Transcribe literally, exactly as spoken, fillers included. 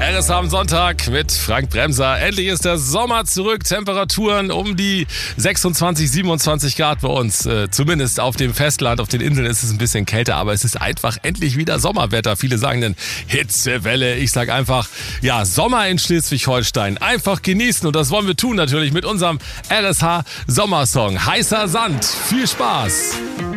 R S H am Sonntag mit Frank Bremser. Endlich ist der Sommer zurück. Temperaturen um die sechsundzwanzig, siebenundzwanzig Grad bei uns. Äh, zumindest auf dem Festland, auf den Inseln ist es ein bisschen kälter, aber es ist einfach endlich wieder Sommerwetter. Viele sagen dann Hitzewelle. Ich sag einfach, ja, Sommer in Schleswig-Holstein. Einfach genießen und das wollen wir tun natürlich mit unserem R S H Sommersong. Heißer Sand. Viel Spaß.